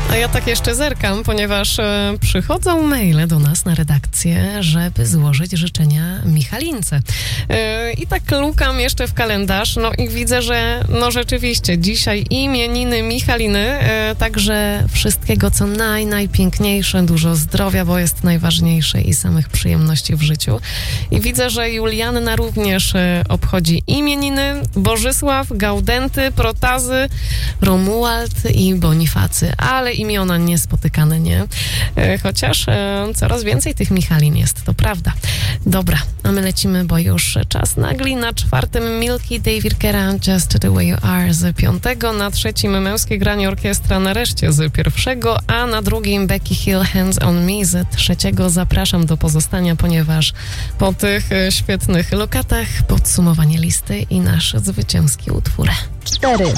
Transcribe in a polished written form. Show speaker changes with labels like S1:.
S1: A ja tak jeszcze zerkam, ponieważ przychodzą maile do nas na redakcję, żeby złożyć życzenia Michalince. I tak lukam jeszcze w kalendarz, no i widzę, że no rzeczywiście dzisiaj imieniny Michaliny, także wszystkiego co najpiękniejsze, dużo zdrowia, bo jest najważniejsze i samych przyjemności w życiu. I widzę, że Julianna również obchodzi imieniny, Bożysław, Gaudenty, Protazy, Romuald i Bonifacy, ale imiona niespotykane, nie? Chociaż coraz więcej tych Michalin jest, to prawda. Dobra, a my lecimy, bo już czas nagli. Na 4. Milky David Guetta, Just the Way You Are z 5. Na 3. Męskie granie orkiestra nareszcie z 1. A na 2. Becky Hill, Hands on Me z 3. Zapraszam do pozostania, ponieważ po tych świetnych lokatach podsumowanie listy i nasz zwycięski utwór.
S2: 4.